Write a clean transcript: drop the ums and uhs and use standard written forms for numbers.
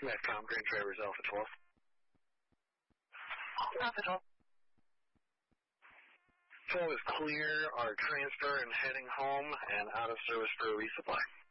Metcom, Green Travers, Alpha 12. Alpha 12. 12 is clear, our transfer and heading home and out of service for a resupply.